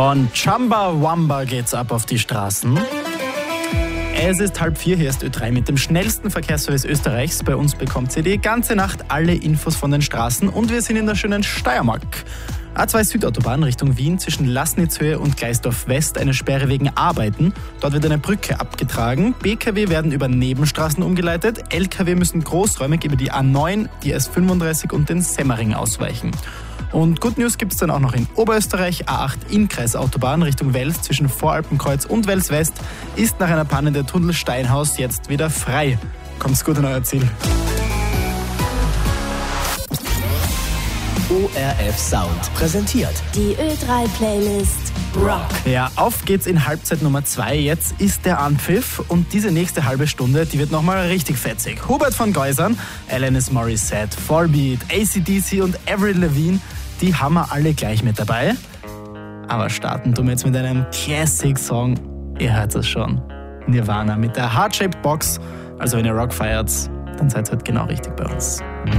Von Chumbawamba geht's ab auf die Straßen. Es ist 3:30, hier ist Ö3 mit dem schnellsten Verkehrsservice Österreichs. Bei uns bekommt ihr die ganze Nacht alle Infos von den Straßen und wir sind in der schönen Steiermark. A2 Südautobahn Richtung Wien zwischen Laßnitzhöhe und Gleisdorf West eine Sperre wegen Arbeiten. Dort wird eine Brücke abgetragen. BKW werden über Nebenstraßen umgeleitet. LKW müssen großräumig über die A9, die S35 und den Semmering ausweichen. Und Good News gibt es dann auch noch in Oberösterreich. A8 Innkreisautobahn Richtung Wels zwischen Voralpenkreuz und Wels West ist nach einer Panne der Tunnel Steinhaus jetzt wieder frei. Kommt's gut an euer Ziel. ORF Sound präsentiert die Ö3-Playlist Rock. Ja, auf geht's in Halbzeit Nummer 2. Jetzt ist der Anpfiff und diese nächste halbe Stunde, die wird nochmal richtig fetzig. Hubert von Geusern, Alanis Morissette, Volbeat, AC/DC und Avril Lavigne, die haben wir alle gleich mit dabei. Aber starten tun wir jetzt mit einem Classic-Song. Ihr hört es schon. Nirvana mit der Heart-Shaped Box. Also wenn ihr Rock feiert, dann seid ihr halt genau richtig bei uns.